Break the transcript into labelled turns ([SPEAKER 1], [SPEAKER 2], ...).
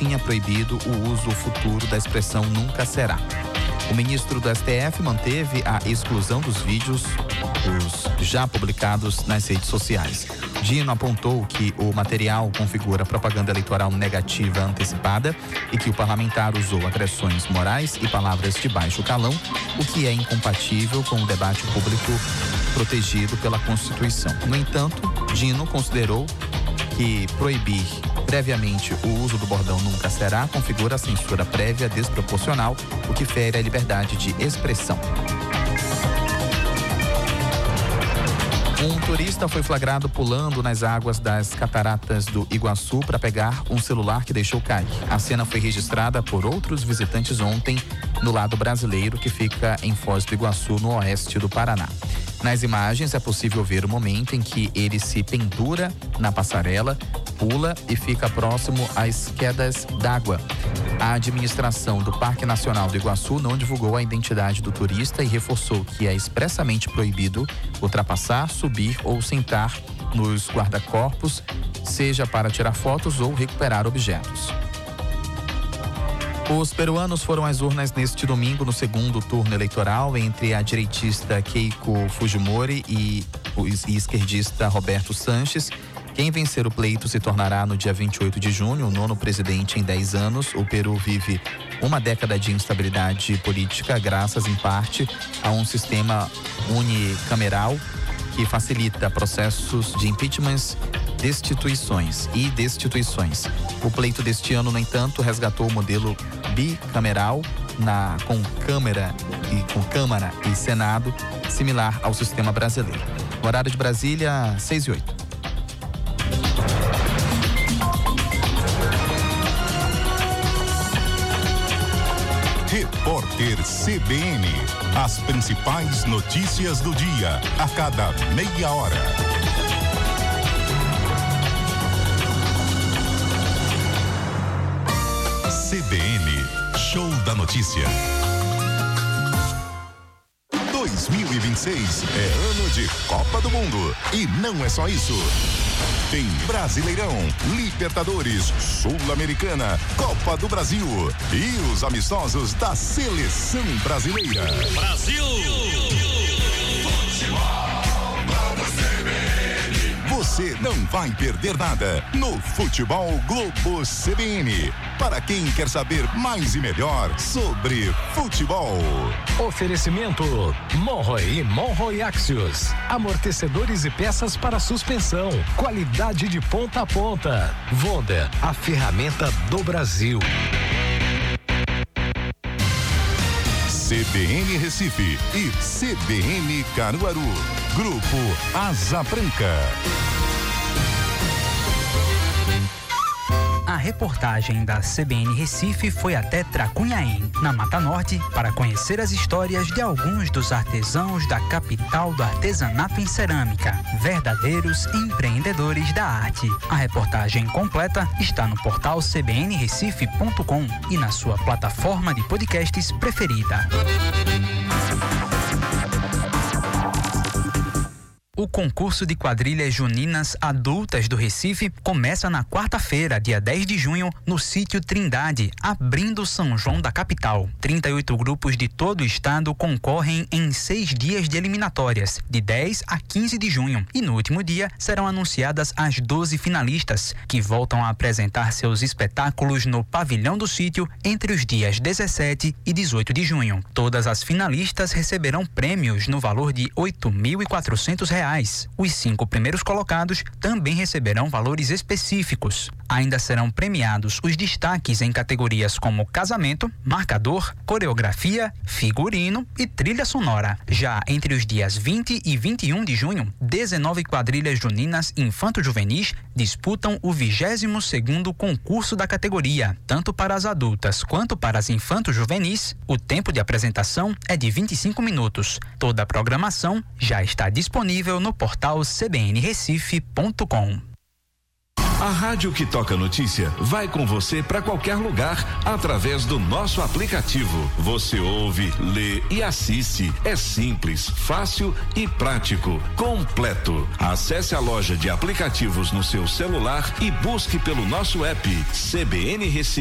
[SPEAKER 1] tinha proibido o uso futuro da expressão nunca será. O ministro do STF manteve a exclusão dos vídeos, os já publicados nas redes sociais. Dino apontou que o material configura propaganda eleitoral negativa antecipada e que o parlamentar usou agressões morais e palavras de baixo calão, o que é incompatível com o debate público protegido pela Constituição. No entanto, Dino considerou que proibir previamente o uso do bordão nunca será configura a censura prévia desproporcional, o que fere a liberdade de expressão. Um turista foi flagrado pulando nas águas das cataratas do Iguaçu para pegar um celular que deixou cair. A cena foi registrada por outros visitantes ontem no lado brasileiro, que fica em Foz do Iguaçu, no oeste do Paraná. Nas imagens é possível ver o momento em que ele se pendura na passarela, pula e fica próximo às quedas d'água. A administração do Parque Nacional do Iguaçu não divulgou a identidade do turista e reforçou que é expressamente proibido ultrapassar, subir ou sentar nos guarda-corpos, seja para tirar fotos ou recuperar objetos. Os peruanos foram às urnas neste domingo no segundo turno eleitoral entre a direitista Keiko Fujimori e o esquerdista Roberto Sanches. Quem vencer o pleito se tornará no dia 28 de junho o nono presidente em 10 anos. O Peru vive uma década de instabilidade política graças em parte a um sistema unicameral que facilita processos de impeachments, destituições. O pleito deste ano, no entanto, resgatou o modelo bicameral com Câmara e Senado, similar ao sistema brasileiro. O horário de Brasília, 6:08.
[SPEAKER 2] Repórter CBN. As principais notícias do dia, a cada meia hora. CBN, Show da Notícia. 2026 é ano de Copa do Mundo. E não é só isso. Tem Brasileirão, Libertadores, Sul-Americana, Copa do Brasil e os amistosos da Seleção Brasileira.
[SPEAKER 3] Brasil!
[SPEAKER 2] Você não vai perder nada no Futebol Globo CBN. Para quem quer saber mais e melhor sobre futebol.
[SPEAKER 4] Oferecimento Monroe e Monroe Axios. Amortecedores e peças para suspensão. Qualidade de ponta a ponta. Vonda, a ferramenta do Brasil.
[SPEAKER 2] CBN Recife e CBN Caruaru. Grupo Asa Branca.
[SPEAKER 5] A reportagem da CBN Recife foi até Tracunhaém, na Mata Norte, para conhecer as histórias de alguns dos artesãos da capital do artesanato em cerâmica, verdadeiros empreendedores da arte. A reportagem completa está no portal cbnrecife.com e na sua plataforma de podcasts preferida. O concurso de quadrilhas juninas adultas do Recife começa na quarta-feira, dia 10 de junho, no sítio Trindade, abrindo São João da capital. 38 grupos de todo o estado concorrem em 6 dias de eliminatórias, de 10 a 15 de junho. E no último dia serão anunciadas as 12 finalistas, que voltam a apresentar seus espetáculos no pavilhão do sítio entre os dias 17 e 18 de junho. Todas as finalistas receberão prêmios no valor de R$ 8.400. Os 5 primeiros colocados também receberão valores específicos. Ainda serão premiados os destaques em categorias como casamento, marcador, coreografia, figurino e trilha sonora. Já entre os dias 20 e 21 de junho, 19 quadrilhas juninas infanto-juvenis disputam o 22º concurso da categoria. Tanto para as adultas quanto para as infanto-juvenis, o tempo de apresentação é de 25 minutos. Toda a programação já está disponível no portal cbnrecife.com.
[SPEAKER 6] A rádio que toca notícia vai com você para qualquer lugar através do nosso aplicativo. Você ouve, lê e assiste. É simples, fácil e prático, completo. Acesse a loja de aplicativos no seu celular e busque pelo nosso app CBN Recife.